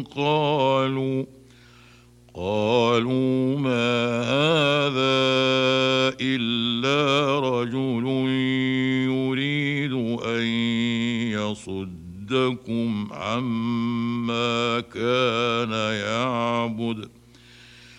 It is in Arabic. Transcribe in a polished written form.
قالوا ما هذا إلا رجل يريد أن يصدكم عما كان يعبد